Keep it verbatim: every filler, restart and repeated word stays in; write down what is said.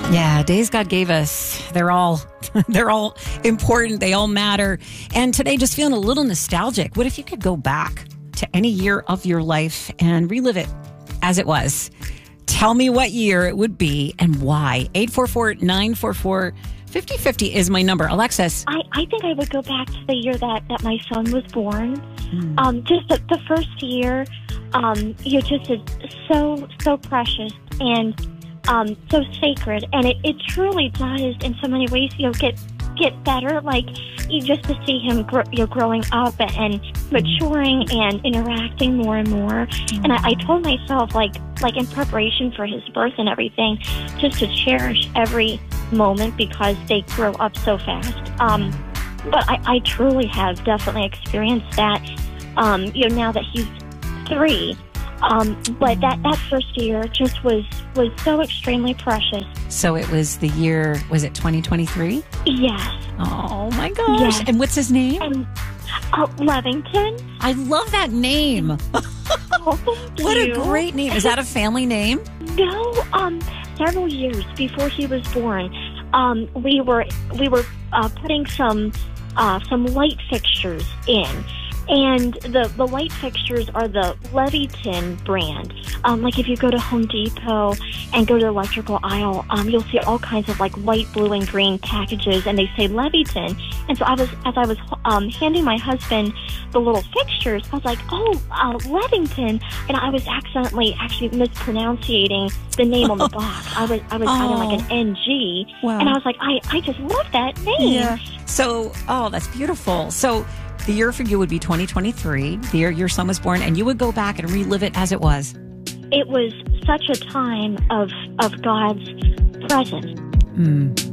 Yeah, days God gave us, they're all they're all important. They all matter. And today, just feeling a little nostalgic. What if you could go back to any year of your life and relive it as it was? Tell me what year it would be and why. eight four four, nine four four, five oh five oh is my number. Alexis. I, I think I would go back to the year that, that my son was born. Mm. Um, just the, the first year, um, you know, just is so, so precious and um, so sacred. And it, it truly does, in so many ways, you know, get get better. Like, you just to see him grow, you know, growing up and maturing and interacting more and more. Mm. And I, I told myself, like, like in preparation for his birth and everything, just to cherish every moment because they grow up so fast. Um, but I, I truly have definitely experienced that, um, you know, now that he's three. Um, but that, that first year just was, was so extremely precious. So it was the year, was it twenty twenty-three? Yes. Oh, my gosh. Yes. And what's his name? And, uh, Levington. I love that name. Oh, thank what you. a great name. Is that a family name? No, um, several years before he was born, um, we were we were uh, putting some uh, some light fixtures in. And the, the light fixtures are the Leviton brand. Um, like if you go to Home Depot and go to the electrical aisle, um, you'll see all kinds of like light blue and green packages, and they say Leviton. And so I was, as I was um, handing my husband the little fixtures, I was like, oh, uh, Levington. And I was accidentally actually mispronouncing the name on the box. I was I was oh. adding like an N G. Wow. And I was like, I, I just love that name. Yeah. So, oh, that's beautiful. So the year for you would be twenty twenty-three, the year your son was born, and you would go back and relive it as it was. It was such a time of of God's presence. Mm.